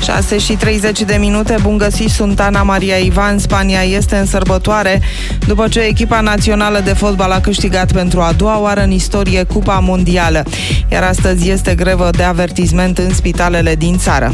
6:30, bun găsit, sunt Ana Maria Ivan. Spania este în sărbătoare după ce echipa națională de fotbal a câștigat pentru a doua oară în istorie Cupa Mondială, iar astăzi este grevă de avertisment în spitalele din țară.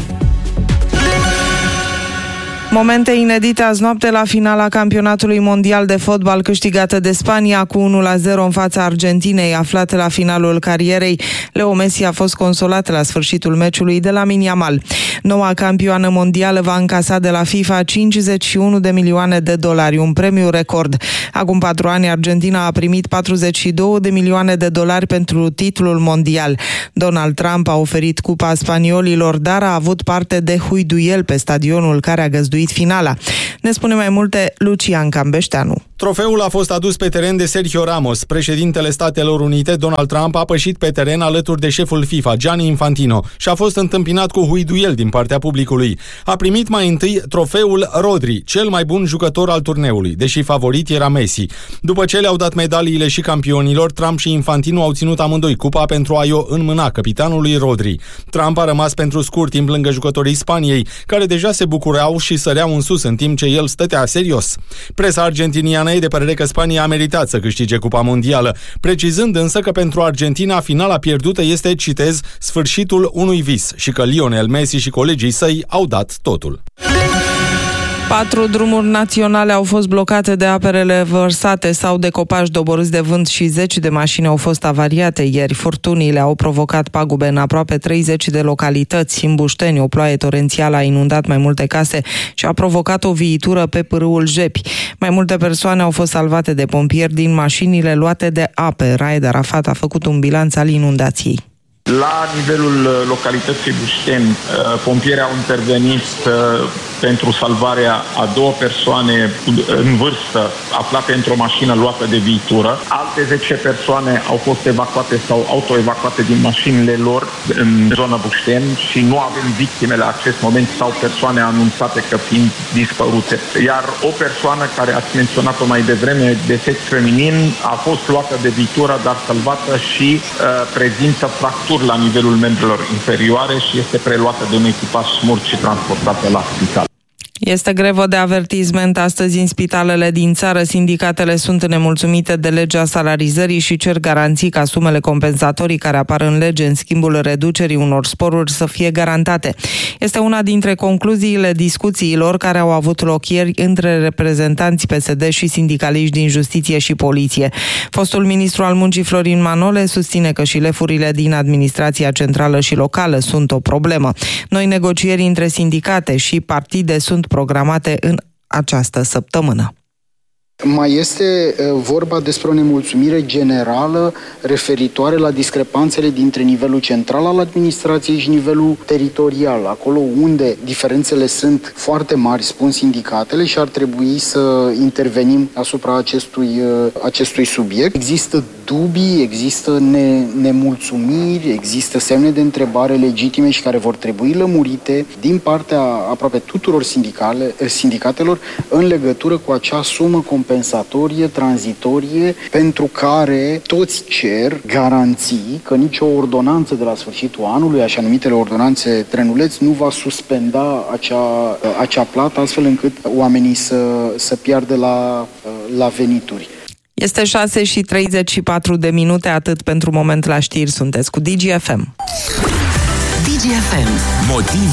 Momente inedite azi noapte la finala campionatului mondial de fotbal câștigată de Spania cu 1-0 în fața Argentinei, aflată la finalul carierei. Leo Messi a fost consolat la sfârșitul meciului de Lamine Yamal. Noua campioană mondială va încasa de la FIFA 51 de milioane de dolari, un premiu record. Acum 4 ani, Argentina a primit 42 de milioane de dolari pentru titlul mondial. Donald Trump a oferit cupa spaniolilor, dar a avut parte de huiduiel pe stadionul care a găzduit finala. Ne spune mai multe Lucian Cambeșteanu. Trofeul a fost adus pe teren de Sergio Ramos. Președintele Statelor Unite, Donald Trump, a pășit pe teren alături de șeful FIFA, Gianni Infantino, și a fost întâmpinat cu huiduiel din partea publicului. A primit mai întâi trofeul Rodri, cel mai bun jucător al turneului, deși favorit era Messi. După ce le-au dat medaliile și campionilor, Trump și Infantino au ținut amândoi cupa pentru a-i o înmâna capitanului Rodri. Trump a rămas pentru scurt timp lângă jucătorii Spaniei, care deja se bucurau și săreau în sus în timp ce el stătea serios. Presa argentiniană e de părere că Spania a meritat să câștige Cupa Mondială, precizând însă că pentru Argentina finala pierdută este, citez, sfârșitul unui vis și că Lionel Messi și colegii săi au dat totul. 4 drumuri naționale au fost blocate de apele vărsate sau de copaci doborâți de vânt și 10 de mașini au fost avariate ieri. Furtunile au provocat pagube în aproape 30 de localități. În Bușteni, o ploaie torențială a inundat mai multe case și a provocat o viitură pe pârâul Jepi. Mai multe persoane au fost salvate de pompieri din mașinile luate de ape. Raed Arafat a făcut un bilanț al inundației. La nivelul localității Bușteni, pompierii au intervenit pentru salvarea a 2 persoane în vârstă aflate într-o mașină luată de viitură. Alte 10 persoane au fost evacuate sau autoevacuate din mașinile lor în zona Bușteni și nu avem victime la acest moment sau persoane anunțate că fiind dispărute. Iar o persoană care ați menționat-o mai devreme, de sex feminin, a fost luată de viitură, dar salvată și prezintă fracturi la nivelul membrelor inferioare și este preluată de un echipaj smurt și transportată la spital. Este grevă de avertisment astăzi în spitalele din țară. Sindicatele sunt nemulțumite de legea salarizării și cer garanții ca sumele compensatorii care apar în lege în schimbul reducerii unor sporuri să fie garantate. Este una dintre concluziile discuțiilor care au avut loc ieri între reprezentanți PSD și sindicaliști din justiție și poliție. Fostul ministru al muncii Florin Manole susține că și lefurile din administrația centrală și locală sunt o problemă. Noi negocieri între sindicate și partide sunt programate în această săptămână. Mai este vorba despre o nemulțumire generală referitoare la discrepanțele dintre nivelul central al administrației și nivelul teritorial, acolo unde diferențele sunt foarte mari, spun sindicatele, și ar trebui să intervenim asupra acestui subiect. Există dubii, există nemulțumiri, există semne de întrebare legitime și care vor trebui lămurite din partea aproape tuturor sindicatelor în legătură cu acea sumă compensatorie, tranzitorie, pentru care toți cer garanții că nicio ordonanță de la sfârșitul anului, așa numitele ordonanțe trenuleț, nu va suspenda acea plată, astfel încât oamenii să piardă la venituri. Este 6:34, atât pentru moment la știri. Sunteți cu Digi FM. Digi FM. Motiv